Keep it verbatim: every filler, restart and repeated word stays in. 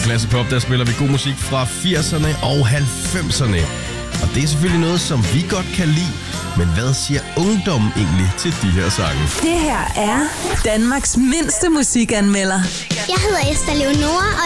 Klasse Pop, der spiller vi god musik fra firserne og halvfemserne. Og det er selvfølgelig noget, som vi godt kan lide. Men hvad siger ungdommen egentlig til de her sange? Det her er Danmarks mindste musikanmelder. Jeg hedder Esther Leonora,